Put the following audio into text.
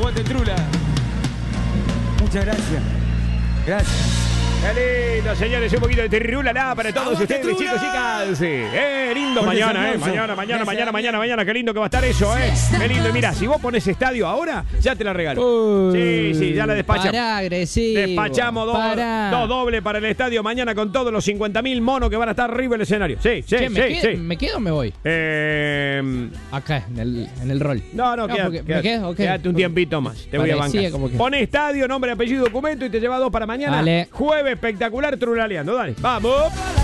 Aguante Trula. Muchas gracias. Gracias. Qué lindo, señores, un poquito de Tirulala para todos ustedes, Trula. chicos, chicas. Lindo Fuertes mañana, aplausos. mañana, qué lindo que va a estar eso, Qué lindo, y mira, si vos pones estadio ahora, ya te la regalo. Sí, ya la despachamos. Pará, agresivo. Despachamos dos dobles para el estadio mañana con todos los 50.000 monos que van a estar arriba del escenario. Sí. ¿Me quedo o me voy? Acá, en el rol. No, porque me quedo, ok. quédate un tiempito más. Te voy a Parecía bancar. como que- Pone estadio, nombre, apellido, documento y te lleva 2 para mañana. Dale. Jueves espectacular, trulaleando. Dale, vamos.